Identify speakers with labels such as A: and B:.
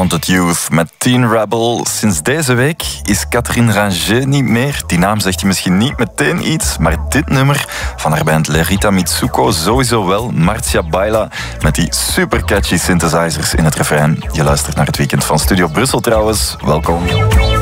A: Unwanted Youth met Teen Rebel. Sinds deze week is Catherine Ranger niet meer. Die naam zegt je misschien niet meteen iets, maar dit nummer van haar band Lerita Mitsuko sowieso wel. Marcia Baila met die super catchy synthesizers in het refrein. Je luistert naar het weekend van Studio Brussel trouwens. Welkom.